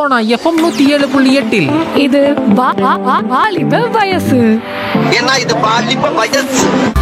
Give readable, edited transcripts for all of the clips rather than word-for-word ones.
Sona FM 107.8. இது வாலிப வயசு. ஏன்னா இது பாலிப்ப வயசு.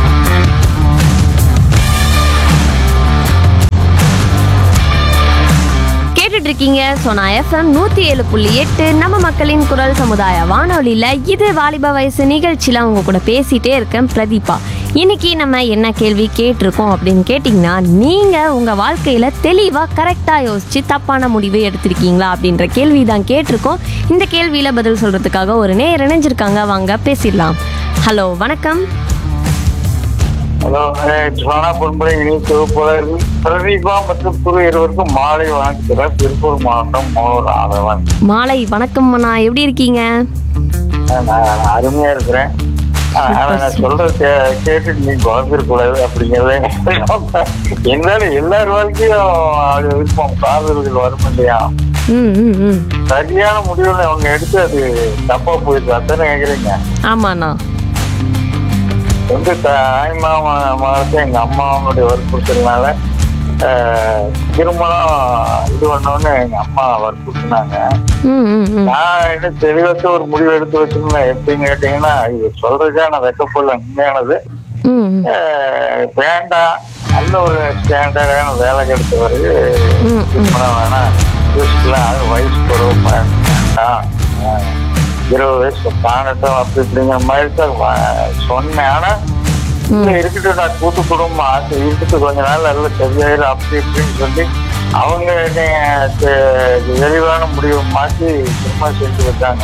கேட்டுட்டு இருக்கீங்க சோனா எஃப்எம் 107.8 நம்ம மக்களின் குரல் சமுதாய வானொலியில இது வாலிப வயசு நிகழ்ச்சியில அவங்க கூட பேசிட்டே இருக்கேன் பிரதீபா. இன்னைக்கு நம்ம என்ன கேள்வி கேட்டிருக்கோம் அப்படின்னு கேட்டிங்கன்னா, நீங்கள் உங்கள் வாழ்க்கையில் தெளிவாக கரெக்டாக யோசித்து தப்பான முடிவு எடுத்திருக்கீங்களா அப்படின்ற கேள்வி தான் கேட்டிருக்கோம். இந்த கேள்வியில் பதில் சொல்கிறதுக்காக ஒரு நேயர் இணைஞ்சிருக்காங்க, வாங்க பேசிடலாம். ஹலோ, வணக்கம். ஹலோ, சோனா பொன்புரை இணைப்பு பிரதீபா மற்றும் குரு இருவருக்கும் மாலை வணக்கம். திருப்பூர் மாவட்டம் மோர் ஆதவன். மாலை வணக்கம் அண்ணா, எப்படி இருக்கீங்க? நான் அருமையா இருக்கிறேன். நான் சொல்றது கேட்டு நீங்க குழம்பிடக்கூடாது அப்படிங்கிறத என்னால எல்லார் வாழ்க்கையும் அது விருப்பம் காதல்கள் வரும் இல்லையா? சரியான முடிவுல அவங்க எடுத்து அது தப்பா போயிருக்கு. அதானே கேக்குறீங்க? ஆமாண்ணா. வந்து தாய்மா மாதத்தை எங்க அம்மா அவங்களுடைய வற்புறுத்தல்னால திருமணம் இது பண்ணோன்னு எங்க அம்மா வற்புறுத்தினாங்க. நான் என்ன தெளிவற்ற ஒரு முடிவு எடுத்து வச்சிருந்தேன். எப்படின்னு கேட்டீங்கன்னா, இது சொல்றதுக்காக நான் வெக்கப்படல, உண்மையானது. வேண்டாம், நல்ல ஒரு ஸ்டாண்டர்டான வேலை கிடைச்சவரு திருமணம் வேணாம், யோசிக்கலாம், வயசு குறவு வேண்டாம், 20 வயசு தாண்டட்டும் அப்படி இப்படிங்கிற மாதிரி தான் சொன்னேன். ஆனா இருக்கட்டும், நான் கூட்டு குடும்பம் ஆசை இருக்குது, கொஞ்ச நாள் நல்ல சரியாயிரும் அப்படி இப்படின்னு சொல்லி அவங்க தெளிவான முடிவை மாற்றி திருமணம் செஞ்சு வச்சாங்க.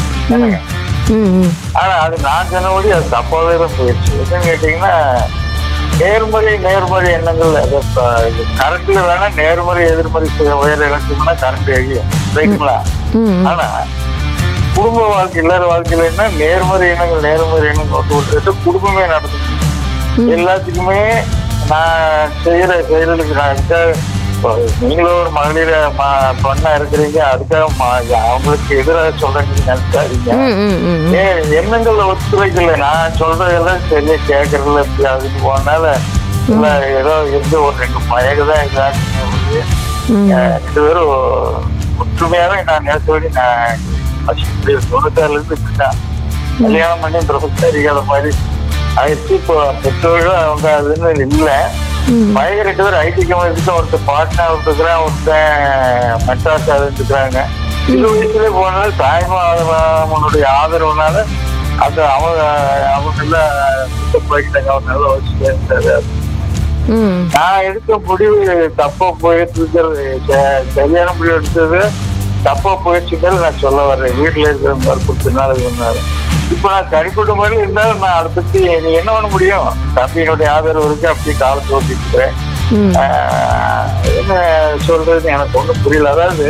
ஆனா அது நான் சொன்னபடி அது தப்பாவே தான் போயிடுச்சு. என்னன்னு கேட்டீங்கன்னா, நேர்மறை எண்ணங்கள் கரண்ட்ல வேணா நேர்மறை எதிர்மறை உயர் இலட்சம்னா கரண்ட் எரியும், ரைட்டுங்களா? ஆனா குடும்ப வாழ்க்கை எல்லாரும் வாழ்க்கையில என்ன நேர்மறை எண்ணங்கள் விட்டு குடும்பமே நடத்தும். எல்லாத்துக்குமே நான் செய்யற செயலுக்கு நான் நீங்களும் ஒரு மகளிர பொண்ணா இருக்கிறீங்க, அதுக்காக அவங்களுக்கு எதிராக சொல்றீங்க நினைச்சாதீங்க. எண்ணங்கள்ல ஒத்துழைக்கல, நான் சொல்றதெல்லாம் சரியா கேட்கறதுல அதுக்கு போனால ஏதோ இருந்து ஒரு 2 பயகதான் இதாச்சு. 2 பேரும் ஒற்றுமையாவே நான் நேரத்தோடி நான் 96 இருந்து இப்படிதான் கல்யாணம் பண்ணி பிரபுத்த அறியாத மாதிரி ஆயிடுச்சு. இப்போ பெற்றோர்களும் அவங்க அதுன்னு இல்லை. பயங்கர 2 பேர் ஐடி கம்பெனி, ஒருத்தர் பாட்னா இருக்கிறான், ஒருத்தன் மெட்ராஸ் இருக்கிறாங்க. 20 வயசுல போனாலும் தாய்மாமனுடைய ஆதரவுனால அது அவங்க போயிட்டாங்க. அவர் நல்லா வச்சுட்டே இருந்தாரு. நான் எடுத்த முடிவு தப்பா போயிட்டு இருக்கிறது, சரியான முடிவு எடுத்தது தப்பா போயிடுச்சுங்கிறது நான் சொல்ல வர்றேன். வீட்டுல இருக்கிற வற்புறுத்தினால சொன்னாரு. இப்ப நான் தனிப்பட்ட மாதிரி இருந்தாலும் நான் அதை பத்தி நீ என்ன பண்ண முடியும், தம்பியினுடைய ஆதரவு இருக்கு, அப்படி காலத்து ஓட்டிட்டு இருக்கிறேன். என்ன சொல்றது எனக்கு ஒன்றும் புரியல. அதாவது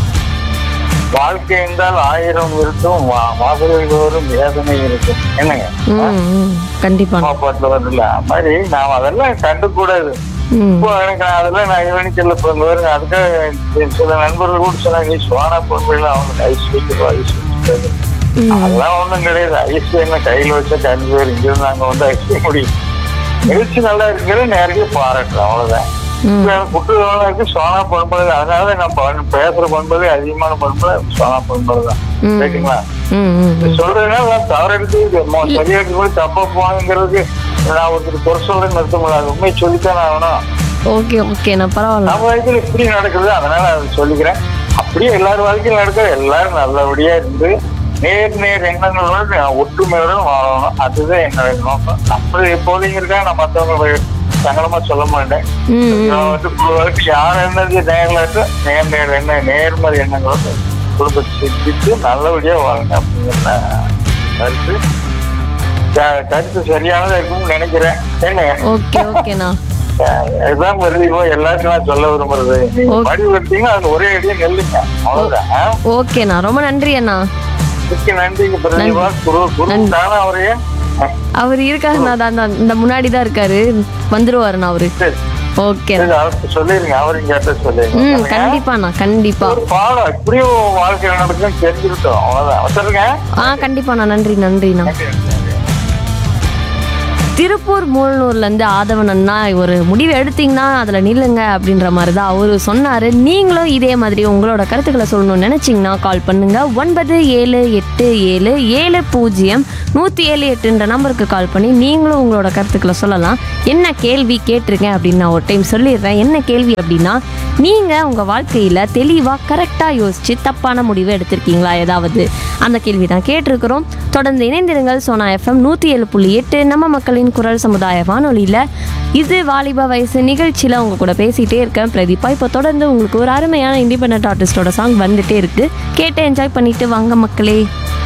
வாழ்க்கை என்றால் 1000 இருக்கும், மாதவரும் வேதனை இருக்கும். என்னங்க கண்டிப்பா பாட்டுல வரல மாதிரி நாம் அதெல்லாம் கண்டுக்கூடாது. இப்போ எனக்கு அதெல்லாம் நான் கவனிக்கல. இப்போ அதுக்காக சில நண்பர்கள் கூட சொன்னாங்க, நீ சோனா பொண்ணுல அவங்க ஐஸ் வைக்கிறோம், ஐஸ் வச்சுட்டாங்க. அதெல்லாம் ஒண்ணும் கிடையாது. ஐஸ் என்ன கையில வச்சா கண்டு பேர் இங்க இருந்து அங்க வந்து ஐஸ் வைக்க முடியும். நிகழ்ச்சி நல்லா இருக்கிறது நேரடியா பாராட்டுறேன், அவ்வளவுதான். குற்றவாளம் இருக்கு சோனா பண்பது. அதனால நான் பேசுற பண்பது அதிகமான பண்புல சோனா பண்பது தான், ரைட்டுங்களா? சொல்றதுனால தவறு எடுத்து சரியா எடுத்து தப்பா போவாங்கிறதுக்கு நான் ஒருத்தர் குறை சொல்றேன்னு நிறுத்த முடியாது. உண்மையை சொல்லித்தானே ஆகணும். பரவாயில்ல, நம்ம வாழ்க்கையில இப்படி நடக்குது, அதனால அதை சொல்லிக்கிறேன். அப்படியே எல்லாரும் வாழ்க்கையும் நடக்கிற எல்லாரும் நல்லபடியா இருந்து நேர் எண்ணங்களோட ஒற்றுமையோட வாழணும். அதுதான் என்னோட நோக்கம். அப்படி எப்போதையும் இருக்கா, நான் மற்றவங்க சங்கடமா சொல்ல மாட்டேன். யார் என்னது நேர்மறை எண்ணங்களோட குடும்பத்தை சிந்தித்து நல்லபடியா வாழுங்க அப்படிங்கிற கருத்து சரியானதா இருக்கும்னு நினைக்கிறேன். என்ன இதுதான் பிரதீபா எல்லாருக்கும் நான் சொல்ல விரும்புறது. நீங்க படிவு எடுத்தீங்கன்னா அது ஒரே அடியா நெல்லுங்க, அவ்வளவுதான். ஓகேண்ணா, ரொம்ப நன்றி அண்ணா. நன்றிங்க பிரதீபா. குரு தானே அவரையே அவர் இருக்காருண்ணா, இந்த முன்னாடிதான் இருக்காரு, வந்துருவாருண்ணா அவரு. ஓகே சொல்லிருங்க, அவரையும் கேட்ட சொல்லிருங்க. கண்டிப்பாண்ணா, கண்டிப்பா. பாடம் இப்படியும் வாழ்க்கை நடக்குன்னு தெரிஞ்சுக்கிட்டோம், அவ்வளவுதான். வச்சிருங்க. கண்டிப்பாண்ணா, நன்றிண்ணா. திருப்பூர் மூலனூர்லேருந்து ஆதவனன்னா ஒரு முடிவு எடுத்தீங்கன்னா அதில் நில்லுங்க அப்படின்ற மாதிரி தான் அவர் சொன்னார். நீங்களும் இதே மாதிரி உங்களோட கருத்துக்களை சொல்லணும்னு நினச்சிங்கன்னா கால் பண்ணுங்கள். 9787700178 நம்பருக்கு கால் பண்ணி நீங்களும் உங்களோட கருத்துக்களை சொல்லலாம். என்ன கேள்வி கேட்டிருக்கேன் அப்படின்னு நான் ஒரு டைம் சொல்லிடுறேன். என்ன கேள்வி அப்படின்னா, நீங்கள் உங்கள் வாழ்க்கையில் தெளிவாக கரெக்டாக யோசித்து தப்பான முடிவை எடுத்திருக்கீங்களா ஏதாவது? அந்த கேள்வி தான் கேட்டிருக்கிறோம். தொடர்ந்து இணைந்திருங்கள். சோனா FM 107.8 நம்ம மக்களின் குரல் சமுதாய வானொலியில் இது வாலிப வயசு நிகழ்ச்சியில் உங்க கூட பேசிகிட்டே இருக்கேன் பிரதீபா. இப்போ தொடர்ந்து உங்களுக்கு ஒரு அருமையான இண்டிபெண்டன்ட் ஆர்டிஸ்டோட சாங் வந்துட்டே இருக்குது. கேட்டு என்ஜாய் பண்ணிட்டு வாங்க மக்களே.